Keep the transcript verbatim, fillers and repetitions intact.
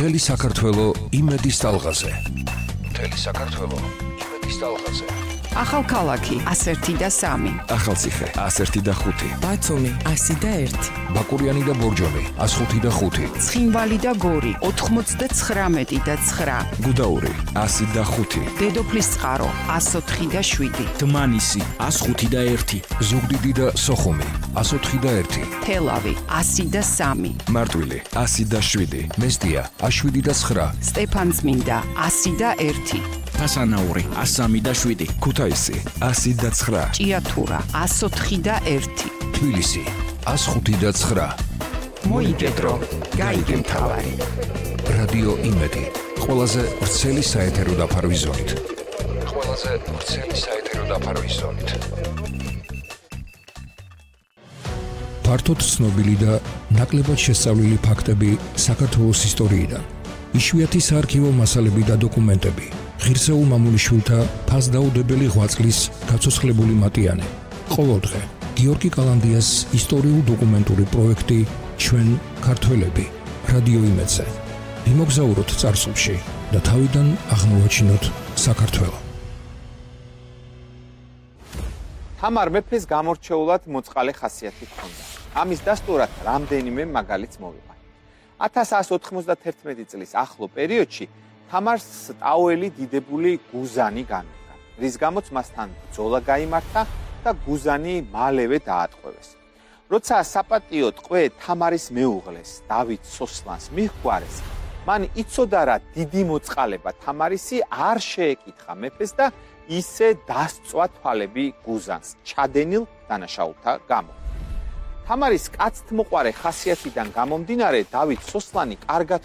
მთელი საქართველო იმედის ტალღაზე. მთელი საქართველო იმედის ტალღაზე. ახალქალაქი ასი და სამი. ახალციხე ასი და ხუთი. ბათუმი ასი და ერთი. ბაკურიანი და ბორჯომი ასი ხუთი და ხუთი. ცხინვალი და გორი ოთხმოცდათხრამეტი და ცხრა. გუდაური ასი და ხუთი. დედოფლის წყარო ასი ოთხი და შვიდი. დმანისი ასი ხუთი და ერთი. ზუგდიდი და სოხუმი ასი ოთხი და ერთი. თელავი ასი და სამი. მარტვილი ასი და შვიდი. მესტია ას შვიდი და ცხრა. სტეფანწმინდა ასი და ერთი. ფასანაური ას სამი და შვიდი. ქუთაისი ასი და ცხრა. ჭიათურა ასი ოთხი და ერთი. თბილისი ას ხუთი და ცხრა. მოიგედრო გაიგე მთავარი. რადიო იმედი ყველაზე ვრცელი საეთერო დაფარვის ზონით. ყველაზე ვრცელი საეთერო დაფარვის ზონით. ფართოდ ცნობილი და ნაკლებად შესწავლილი ფაქტები საქართველოს ისტორიიდან. იშვიათი საარქივო მასალები და დოკუმენტები. ღირსეულ მამულიშვილთა ფასდაუდებელი ღვაწლის გაცოცხლებული მატიანე. ყოველდღე გიორგი კალანდიას ისტორიულ-დოკუმენტური პროექტი ჩვენ ქართველები რადიო იმედზე. იმოგზაუროთ წარსულში და თავიდან აღმოვაჩინოთ საქართველო. თამარ მეფეს გამორჩეულად მოწყალე ხასიათი ჰქონდა. ამის დასტურად რამდენიმე მაგალითს მოვიყვანე. ათას ათას ოთხმოცდათერთმეტი წლის ახლო პერიოდში თამარს ტაოელი დიდებული გუზანი განუდგა, რის გამოც მასთან ბრძოლა გაიმართა და გუზანი მალევე დაატყვევეს. როცა საპატიო ტყვე თამარის მეუღლეს დავით სოსლანს მიჰგვარეს, მან იცოდა რა დიდი მოწყალება თამარისი არ შეეკითხა მეფეს და ისე დასწვა თვალები გუზანს ჩადენილ დანაშაულთა გამო. თამარის კაცთმოყვარე ხასიათიდან გამომდინარე დავით სოსლანი კარგად